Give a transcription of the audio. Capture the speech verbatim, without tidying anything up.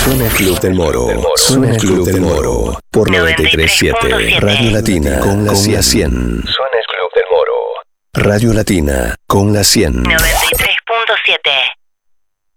Suena el Club del Moro. Suena el Club del Moro. Por noventa y tres punto siete. Radio Latina con la cien. Suena el Club del Moro. Radio Latina con la cien. noventa y tres